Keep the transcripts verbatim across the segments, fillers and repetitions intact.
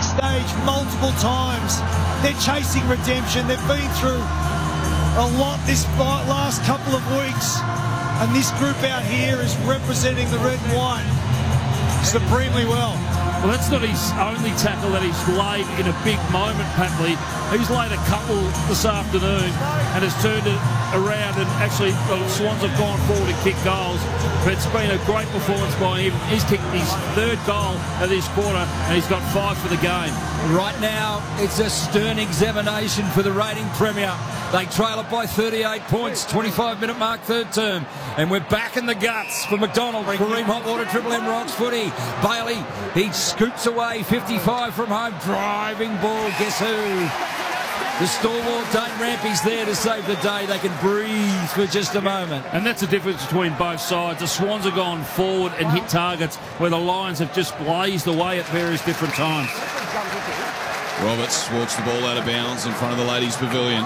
stage multiple times. They're chasing redemption. They've been through a lot this last couple of weeks, and this group out here is representing the red and white supremely well. Well, that's not his only tackle that he's laid in a big moment, Patley. He's laid a couple this afternoon and has turned it around, and actually the Swans have gone forward and kicked goals. But it's been a great performance by him. He's kicked his third goal of this quarter, and he's got five for the game. Right now, it's a stern examination for the reigning premier. They trail it by thirty-eight points, twenty-five minute mark, third term. And we're back in the guts for McDonald. Kareem Hotwater, Triple M rocks footy. Bailey, he scoops away, fifty-five from home. Driving ball, guess who? The stalwart Dane Rampy's there to save the day. They can breathe for just a moment. And that's the difference between both sides. The Swans have gone forward and hit targets where the Lions have just blazed away at various different times. Roberts walks the ball out of bounds in front of the ladies' pavilion.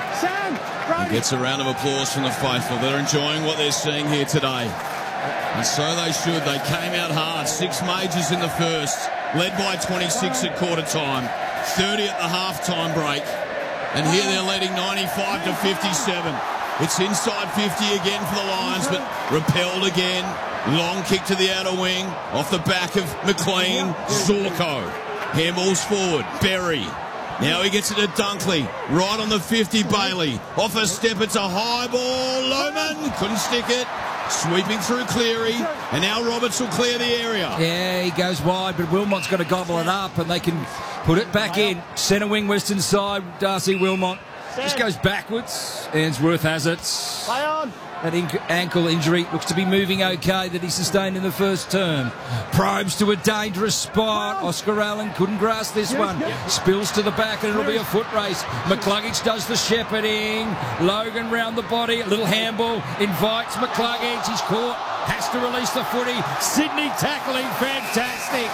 He gets a round of applause from the faithful. They're enjoying what they're seeing here today. And so they should. They came out hard. Six majors in the first, led by twenty-six at quarter time, thirty at the half-time break. And here they're leading ninety-five to fifty-seven. It's inside fifty again for the Lions, but repelled again. Long kick to the outer wing, off the back of McLean. Zorko. Handballs forward. Berry. Now he gets it to Dunkley. Right on the fifty, Bailey. Off a step, it's a high ball. Lohman couldn't stick it. Sweeping through Cleary. And now Roberts will clear the area. Yeah, he goes wide, but Wilmot's got to gobble it up, and they can put it back in. Centre wing, western side, Darcy Wilmot. Just goes backwards. Ainsworth has it. Play on. That inc- ankle injury looks to be moving okay that he sustained in the first term. Probes to a dangerous spot. Oscar Allen couldn't grasp this one. Spills to the back and it'll be a foot race. McCluggage does the shepherding. Logan round the body. A little handball. Invites McCluggage. He's caught. Has to release the footy. Sydney tackling. Fantastic.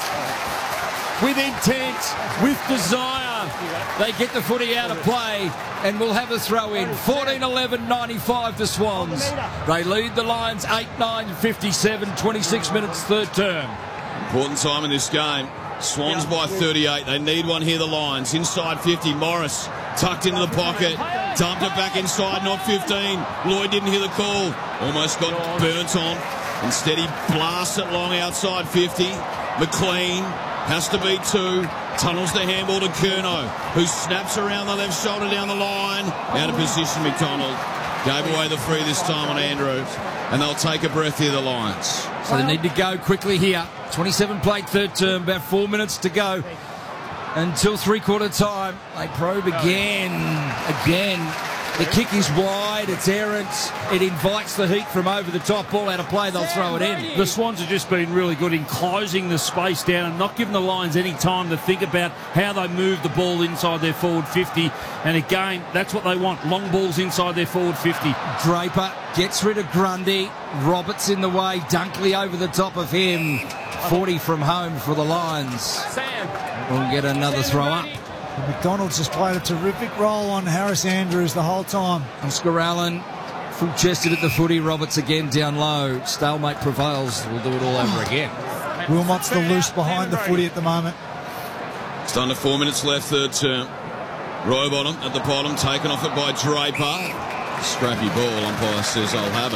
With intent. With desire. They get the footy out of play and we'll have a throw in. fourteen eleven ninety-five to Swans. They lead the Lions eight nine fifty-seven, twenty-six minutes third term. Important time in this game. Swans by thirty-eight. They need one here, the Lions. Inside fifty. Morris tucked into the pocket. Dumped it back inside, not fifteen. Lloyd didn't hear the call. Almost got burnt on. Instead he blasts it long outside fifty. McLean has to beat two. Tunnels the handball to Curnow, who snaps around the left shoulder down the line. Out of position, McDonald. Gave away the free this time on Andrew. And they'll take a breath here, the Lions. So they need to go quickly here. twenty-seven played third term, about four minutes to go until three-quarter time. They probe again, again. The kick is wide, it's errant. It invites the heat from over the top. Ball out of play, they'll throw it in. The Swans have just been really good in closing the space down and not giving the Lions any time to think about how they move the ball inside their forward fifty. And again, that's what they want, long balls inside their forward fifty. Draper gets rid of Grundy. Roberts in the way. Dunkley over the top of him. forty from home for the Lions. We'll get another throw up. McDonald's just played a terrific role on Harris Andrews the whole time. Oscar Allen full-chested at the footy. Roberts again down low. Stalemate prevails. We'll do it all over again. Wilmot's the loose behind the footy at the moment. It's under four minutes left, third term. Rowbottom at the bottom, taken off it by Draper. Scrappy ball, umpire says I'll have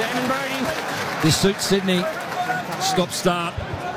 it. This suits Sydney. Stop start.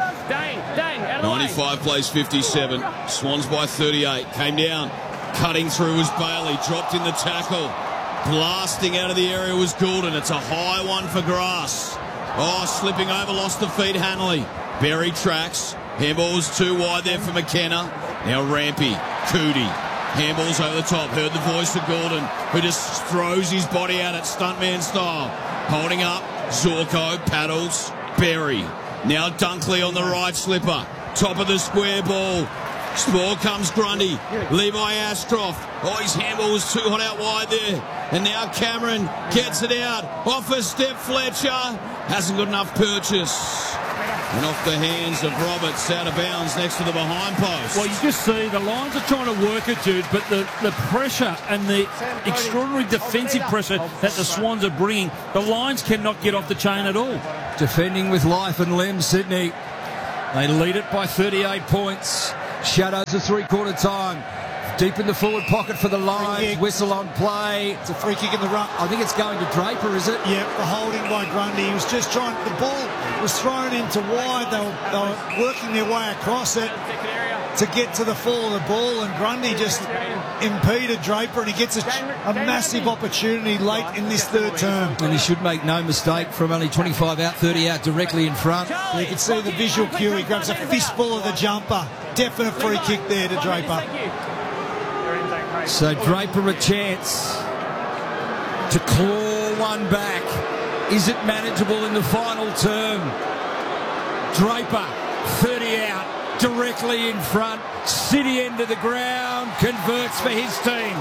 ninety-five plays fifty-seven. Swans by thirty-eight. Came down. Cutting through was Bailey. Dropped in the tackle. Blasting out of the area was Goulden. It's a high one for Grass. Oh, slipping over. Lost the feet. Hanley. Berry tracks. Handball was too wide there for McKenna. Now Rampy. Cootie. Handballs over the top. Heard the voice of Goulden, who just throws his body out at stuntman style. Holding up. Zorko. Paddles. Berry. Now Dunkley on the right slipper. Top of the square ball. Ball comes Grundy. Levi Ashcroft. Oh, his handball was too hot out wide there. And now Cameron gets it out. Off a step Fletcher. Hasn't got enough purchase. And off the hands of Roberts, out of bounds next to the behind post. Well, you just see the Lions are trying to work it, dude, but the, the pressure and the extraordinary defensive pressure that the Swans are bringing, the Lions cannot get off the chain at all. Defending with life and limb, Sydney. They lead it by thirty-eight points. Shadows of three-quarter time. Deep in the forward pocket for the Lions. Whistle on play. It's a free kick in the run. I think it's going to Draper, is it? Yep, the holding by Grundy. He was just trying, the ball was thrown into wide. They were, they were working their way across it to get to the fall of the ball, and Grundy just impeded Draper, and he gets a, a massive opportunity late in this third term. And he should make no mistake, from only twenty-five out, thirty out, directly in front. You can see the visual cue. He grabs a fistful of the jumper. Definite free kick there to Draper. So Draper a chance to claw one back. Is it manageable in the final term? Draper, thirty out, directly in front. City end of the ground, converts for his team.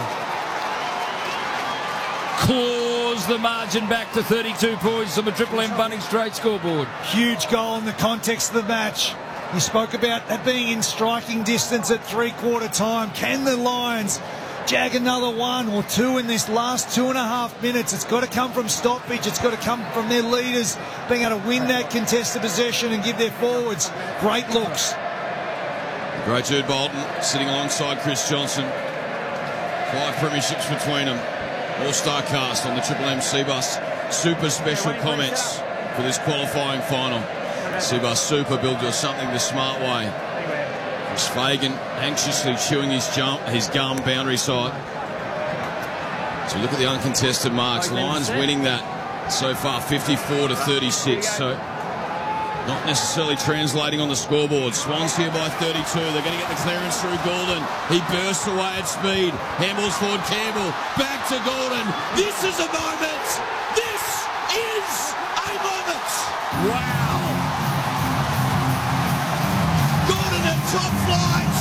Claws the margin back to thirty-two points on the Triple M Bunnings Trade scoreboard. Huge goal in the context of the match. You spoke about that being in striking distance at three-quarter time. Can the Lions jag another one or two in this last two and a half minutes? It's got to come from stoppage. It's got to come from their leaders being able to win that contested possession and give their forwards great looks. Great Jude Bolton sitting alongside Chris Johnson. Five premierships between them. All-star cast on the Triple M Cbus. Super special comments for this qualifying final. Cbus Super, build your something the smart way. Chris Fagan anxiously chewing his, jump, his gum boundary side. So look at the uncontested marks. Lions winning that so far, fifty-four to thirty-six. So not necessarily translating on the scoreboard. Swans here by thirty-two. They're going to get the clearance through Gulden. He bursts away at speed. Handballs forward Campbell. Back to Gulden. This is a moment. This is a moment. Wow. Top flight,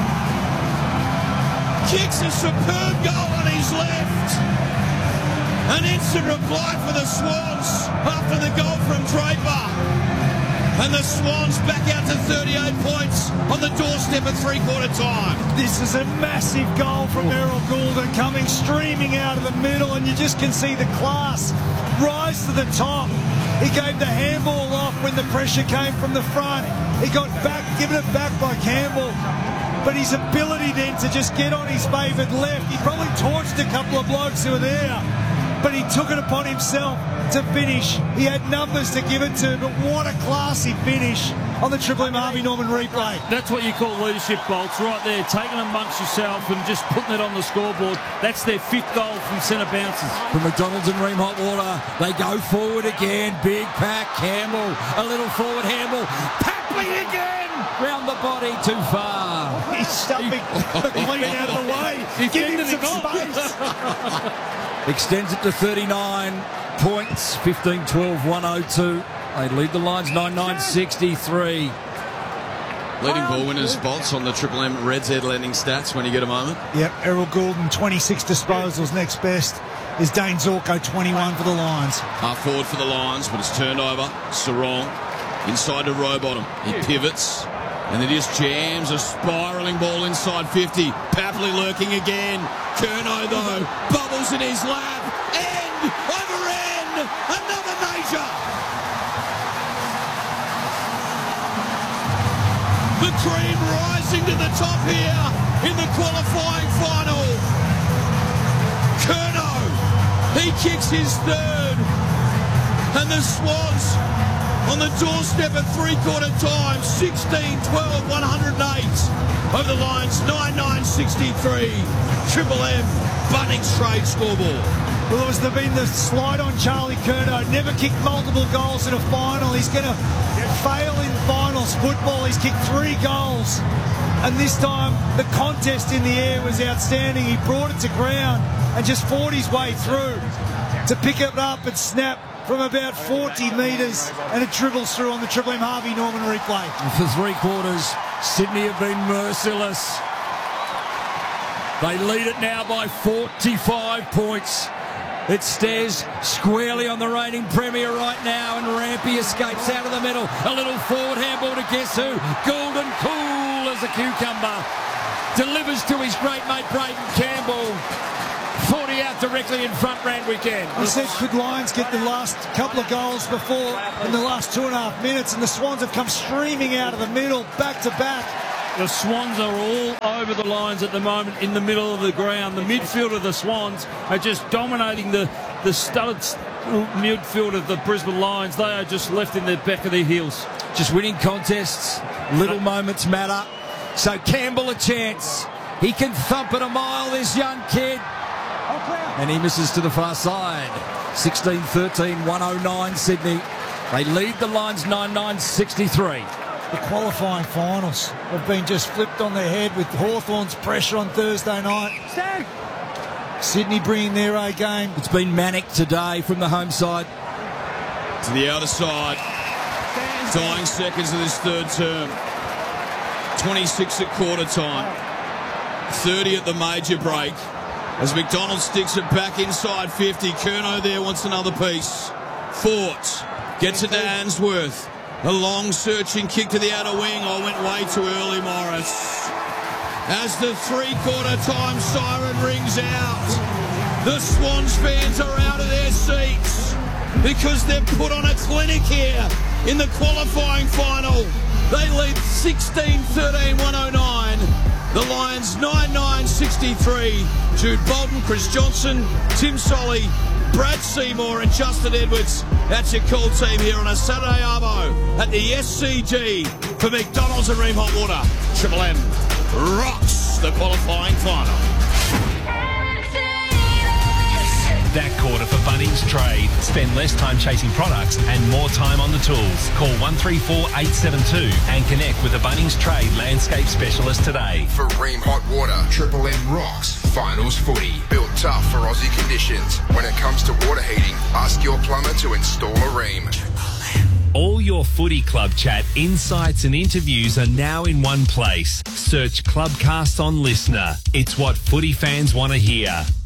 kicks a superb goal on his left. An instant reply for the Swans after the goal from Draper. And the Swans back out to thirty-eight points on the doorstep at three-quarter time. This is a massive goal from Errol Gulden coming streaming out of the middle, and you just can see the class rise to the top. He gave the handball off when the pressure came from the front. He got back, given it back by Campbell. But his ability then to just get on his favoured left, he probably torched a couple of blokes who were there. But he took it upon himself to finish. He had numbers to give it to, but what a classy finish on the Triple M Harvey Norman replay. That's what you call leadership, Bolts, right there. Taking it amongst yourself and just putting it on the scoreboard. That's their fifth goal from centre bounces. From McDonald's and Ream Hotwater, they go forward again. Big pack, Campbell, a little forward handball. Papley again! Round the body, too far. He's stumping McLean out of the way. Give him some space. Extends it to thirty-nine points, fifteen twelve, one oh two. They lead the Lions nine nine sixty-three. Leading ball winners, Bolts, on the Triple M Reds headlanding stats when you get a moment. Yep, Errol Gulden, twenty-six disposals. Next best is Dane Zorko, twenty-one for the Lions. Half forward for the Lions, but it's turned over. Sarong inside to Rowbottom. He pivots, and it just jams a spiralling ball inside fifty. Papley lurking again. Curnow, though, bubbles in his lap. End over end. Another major. The cream rising to the top here in the qualifying final. Curnow, he kicks his third. And the Swans on the doorstep at three-quarter time, sixteen twelve, one oh eight. Over the Lions, nine nine sixty-three. Triple M, Bunnings Trade scoreboard. Well, there's been the slide on Charlie Curnow. Never kicked multiple goals in a final. He's going to fail in finals football. He's kicked three goals. And this time, the contest in the air was outstanding. He brought it to ground and just fought his way through to pick it up and snap from about forty metres, and it dribbles through on the Triple M Harvey Norman replay. For three quarters, Sydney have been merciless. They lead it now by forty-five points. It stares squarely on the reigning premier right now, and Rampy escapes out of the middle. A little forward handball to guess who? Gulden, cool as a cucumber. Delivers to his great mate Braden Campbell. forty out directly in front, Randwick end. I said, could Lions get the last couple of goals before in the last two and a half minutes? And the Swans have come streaming out of the middle, back to back. The Swans are all over the Lions at the moment in the middle of the ground. The midfield of the Swans are just dominating the, the studded midfield of the Brisbane Lions. They are just left in the back of their heels. Just winning contests, little moments matter. So Campbell a chance. He can thump it a mile, this young kid. And he misses to the far side. sixteen thirteen, one oh nine Sydney. They lead the Lions nine nine sixty-three. The qualifying finals have been just flipped on their head with Hawthorn's pressure on Thursday night. Stand. Sydney bringing their A game. It's been manic today from the home side. To the outer side. Dying seconds of this third term. twenty-six at quarter time. thirty at the major break. As McDonald sticks it back inside fifty. Curnow there wants another piece. Fort gets it to Answorth. A long searching kick to the outer wing. I went way too early, Morris. As the three-quarter time siren rings out, the Swans fans are out of their seats because they've put on a clinic here in the qualifying final. They lead sixteen thirteen, one oh nine. The Lions nine nine sixty-three. Jude Bolton, Chris Johnson, Tim Solly, Brad Seymour and Justin Edwards. That's your call team here on a Saturday arvo at the S C G for McDonald's and Ream Hot Water. Triple M rocks the qualifying final. That quarter for Bunnings Trade. Spend less time chasing products and more time on the tools. Call one three four, eight seven two and connect with a Bunnings Trade landscape specialist today. For Ream Hot Water, Triple M rocks finals footy. Built tough for Aussie conditions. When it comes to water heating, ask your plumber to install a Ream. All your footy club chat, insights and interviews are now in one place. Search Clubcast on Listener. It's what footy fans want to hear.